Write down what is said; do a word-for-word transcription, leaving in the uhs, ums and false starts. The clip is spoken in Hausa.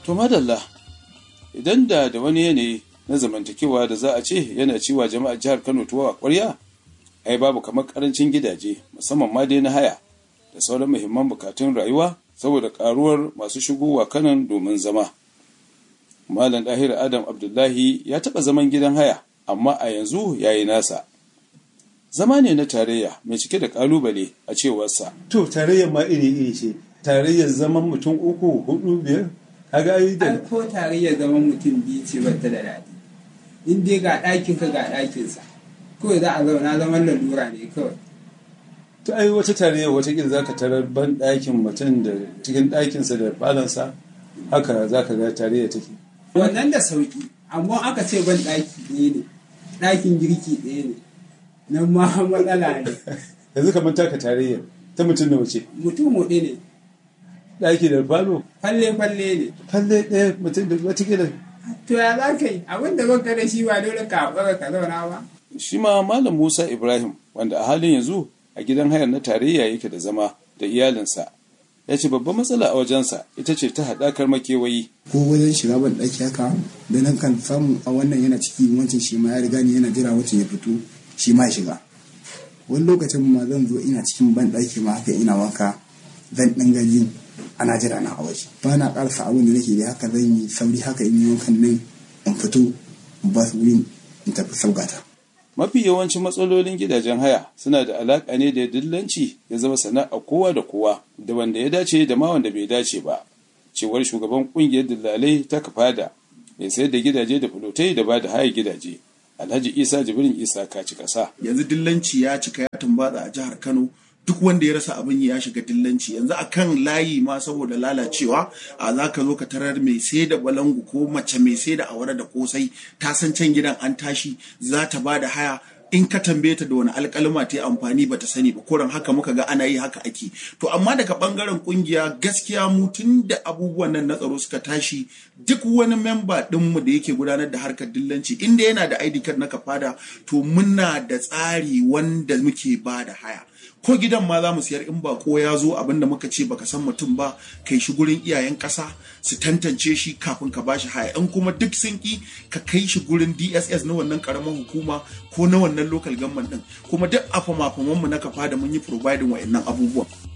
To madalla, idan da da wani yanayi na zamantakewa da za a ce yana ciwa jama'ar jihar Kano tuwa a ƙwarya, ai babu kamar ƙarancin gidaje musamman ma dai na haya da sauran muhimman bukatun rayuwa saboda ƙaruwar masu shigowa Kanon domin zama. Malam Ɗahir Adam Abdullahi ya taɓa zaman gidan haya, amma a yanzu ya yi nasa. Zama ne na tarayya mai cike da ƙalubale a cewarsa. To tarayyar ma iri-iri ce, tarayyar zaman mutum uku, hudu, biyar, kaga yi da... Ko tarayyar zaman mutum biyu ce bata da daɗi. In dai ga ɗakinka ga ɗakinsa, kawai za a zauna zaman lalura ne kawai. To ai wata tarayyar watakila za ka tarar ban ɗakin mutum da cikin ɗakinsa da falansa, haka za ka ga tarayyar take. Wannan da sauƙi, amma aka ce ban ɗaki ɗaya ne, ɗakin girki ɗaya ne, nan ma matsala ne. Yanzu kamar taka tarayyar ta mutum da wace? Mutum huɗu ne. Ɗaki da falo? Falle-falle ne. Falle ɗaya mutum da watakila. To ya za ka yi, abin da baka da shi ba dole ka haɓaka ka zauna ba. Shi ma Malam Musa Ibrahim, wanda a halin yanzu a gidan hayar na tarayya yake da zama da iyalinsa, ya ce babban matsala a wajensa ita ce ta haɗakar makewayi. Ko wajen shiga ban ɗaki haka, da nan kan samu a wannan yana ciki wancan shi ma ya riga ni yana jira wancan ya fito shi ma ya shiga. Wani lokacin ma zan zo ina cikin ban ɗaki ma haka ina wanka zan ɗan gajin ana jira na a waje. Ba na ƙarasa abin da nake da haka zan yi sauri haka in yi wankan nan in fito in ba su wurin in tafi saugata. Mafi yawancin matsalolin gidajen haya suna da alaƙa ne da dillanci ya zama sana'a kowa da kowa, da wanda ya dace da ma wanda bai dace ba. Cewar shugaban ƙungiyar dillalai ta Kafada mai sayar da gidaje da fulotai da ba da haya gidaje, Alhaji Isa Jibrin Isa Kaci Ƙasa. Yanzu dillanci ya cika ya tumbatsa a jihar Kano. Duk wanda ya rasa abin ya shiga dillanci. Yanzu a kan layi ma saboda lalacewa a za ka zo ka tarar mai sai da balangu ko mace mai sai da awara da kosai ta san can gidan an tashi za ta ba da haya. In ka tambaye ta da wani alƙalma ta yi amfani ba ta sani ba, koran haka muka ga ana yi haka ake. To amma daga ɓangaren ƙungiya gaskiya mu tun da abubuwan nan na tsaro suka tashi, duk wani memba ɗinmu da yake gudanar da harkar dillanci inda yana da I D card na Kafada, to muna da tsari wanda muke ba da haya. Ko gidan ma za mu siyar in ba ko ya zo abinda muka ce baka san mutum ba, kai shi gurin iyayen ƙasa su tantance shi kafin ka bashi haya. In kuma duk sun ki, ka kai shi gurin D S S na wannan karamar hukuma ko na wannan local government din. Kuma duk afama mu na Kafada mun yi providing wa'annan abubuwan.